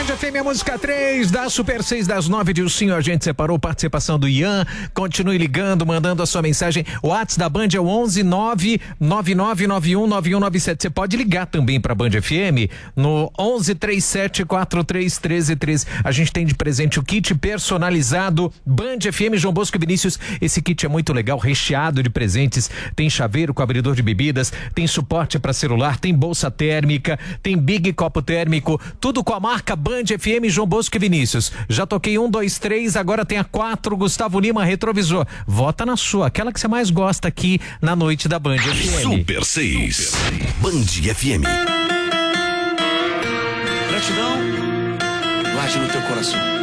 Band FM, a música 3 da Super 6 das 9 de Ursinho. A gente separou participação do Ian. Continue ligando, mandando a sua mensagem. O WhatsApp da Band é o 11-999919197. Você pode ligar também pra Band FM no 1137431313. A gente tem de presente o kit personalizado Band FM João Bosco e Vinícius. Esse kit é muito legal, recheado de presentes. Tem chaveiro com abridor de bebidas, tem suporte para celular, tem bolsa térmica, tem Big Copo Térmico, tudo com a marca Band FM João Bosco e Vinícius. Já toquei 1, 2, 3, agora tem a 4, Gustavo Lima Retrovisor. Vota na sua, aquela que você mais gosta aqui na noite da Band FM. Super 6, Band FM. Gratidão, guarde no teu coração.